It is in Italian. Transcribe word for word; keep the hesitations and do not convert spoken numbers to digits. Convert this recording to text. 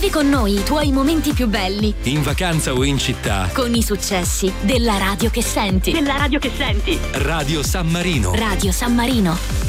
Vivi con noi i tuoi momenti più belli. In vacanza o in città. Con i successi della radio che senti. Della radio che senti. Radio San Marino. Radio San Marino.